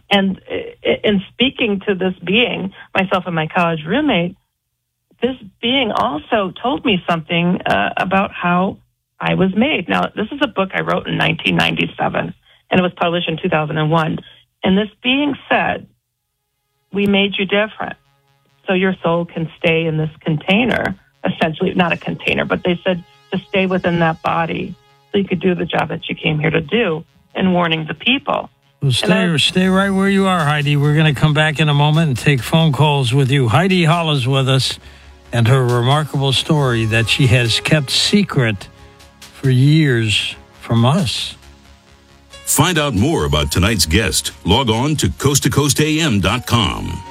And in speaking to this being, myself and my college roommate, this being also told me something about how I was made. Now, this is a book I wrote in 1997, and it was published in 2001. And this being said, we made you different, so your soul can stay in this container, essentially, not a container, but they said to stay within that body so you could do the job that you came here to do in warning the people. Well, stay right where you are, Heidi. We're going to come back in a moment and take phone calls with you. Heidi Hall is with us, and her remarkable story that she has kept secret for years from us. Find out more about tonight's guest. Log on to coasttocoastam.com.